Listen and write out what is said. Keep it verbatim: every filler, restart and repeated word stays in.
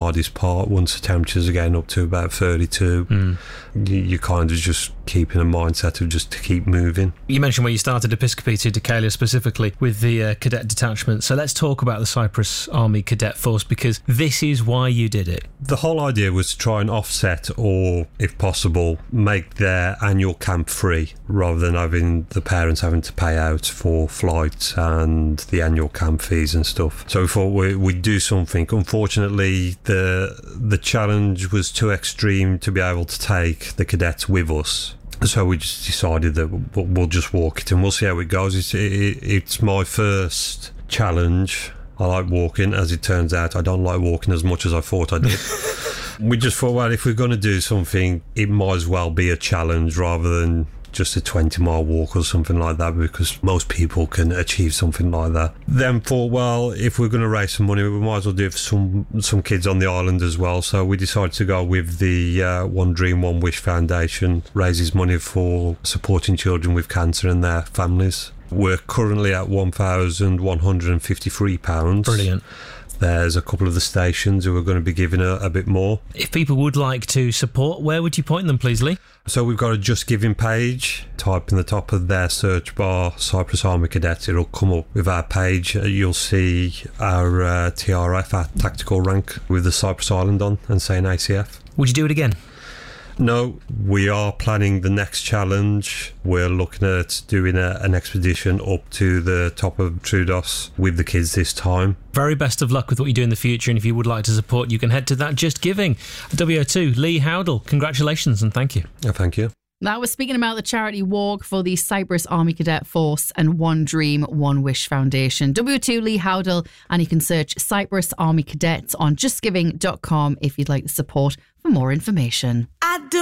hardest part. Once the temperatures are getting up to about thirty-two, mm. you, you kind of just keep in a mindset of just to keep moving. You mentioned where you started Episcopi to Deucalion specifically with the uh, cadet detachment. So let's talk about the Cyprus Army Cadet Force, because this is why you did it. The whole idea was to try and offset, or if possible, make their annual camp free, rather than having the parents having to pay out for flights and the annual camp fees and stuff. So we thought we, we'd do something. Unfortunately, the the challenge was too extreme to be able to take the cadets with us. So we just decided that we'll just walk it and we'll see how it goes. It's, it, it's my first challenge. I like walking. As it turns out, I don't like walking as much as I thought I did. We just thought, well, if we're going to do something, it might as well be a challenge rather than just a twenty mile walk or something like that, because most people can achieve something like that. Then thought, well, if we're going to raise some money, we might as well do it for some some kids on the island as well. So we decided to go with the uh, One Dream One Wish Foundation, raises money for supporting children with cancer and their families. We're currently at one thousand one hundred fifty-three pounds. Brilliant. There's a couple of the stations who are going to be giving a, a bit more. If people would like to support, where would you point them, please, Lee? So we've got a Just Giving page. Type in the top of their search bar, Cyprus Army Cadets. It'll come up with our page. You'll see our uh, T R F, our tactical rank, with the Cyprus Island on and saying A C F. Would you do it again? No, we are planning the next challenge. We're looking at doing a, an expedition up to the top of Troodos with the kids this time. Very best of luck with what you do in the future, and if you would like to support, you can head to that Just Giving. W O two, Lee Howdall, congratulations and thank you. Oh, thank you. Now we're speaking about the charity walk for the Cyprus Army Cadet Force and One Dream, One Wish Foundation. W O two Lee Howdall, and you can search Cyprus Army Cadets on just giving dot com if you'd like to support for more information.